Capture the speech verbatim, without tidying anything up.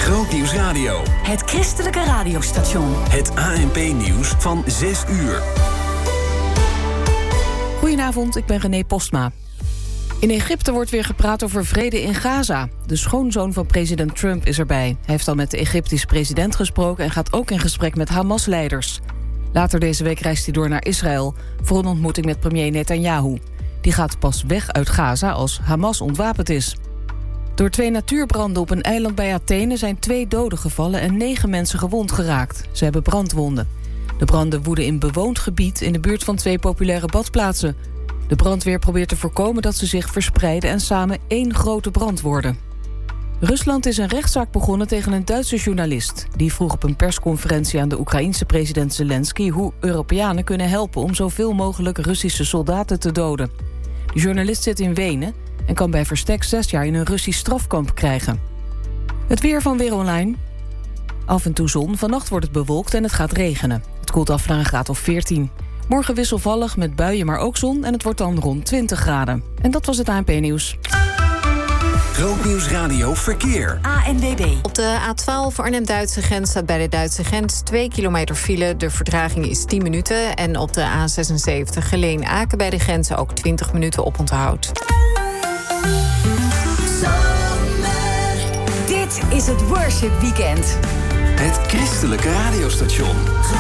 Grootnieuws Radio. Het christelijke radiostation. Het A N P-nieuws van zes uur. Goedenavond, ik ben René Postma. In Egypte wordt weer gepraat over vrede in Gaza. De schoonzoon van president Trump is erbij. Hij heeft al met de Egyptische president gesproken en gaat ook in gesprek met Hamas-leiders. Later deze week reist hij door naar Israël voor een ontmoeting met premier Netanyahu. Die gaat pas weg uit Gaza als Hamas ontwapend is. Door twee natuurbranden op een eiland bij Athene zijn twee doden gevallen en negen mensen gewond geraakt. Ze hebben brandwonden. De branden woeden in bewoond gebied in de buurt van twee populaire badplaatsen. De brandweer probeert te voorkomen dat ze zich verspreiden en samen één grote brand worden. Rusland is een rechtszaak begonnen tegen een Duitse journalist. Die vroeg op een persconferentie aan de Oekraïense president Zelensky hoe Europeanen kunnen helpen om zoveel mogelijk Russische soldaten te doden. De journalist zit in Wenen en kan bij verstek zes jaar in een Russisch strafkamp krijgen. Het weer van Weer Online. Af en toe zon, vannacht wordt het bewolkt en het gaat regenen. Het koelt af naar een graad of veertien. Morgen wisselvallig met buien, maar ook zon en het wordt dan rond twintig graden. En dat was het A N P-nieuws. Grootnieuws Radio Verkeer. A N W B. Op de A twaalf Arnhem-Duitse grens staat bij de Duitse grens twee kilometer file. De vertraging is tien minuten. En op de A zesenzeventig Geleen-Aken bij de grens ook twintig minuten oponthoud. Dit is het Worship Weekend. Het christelijke radiostation.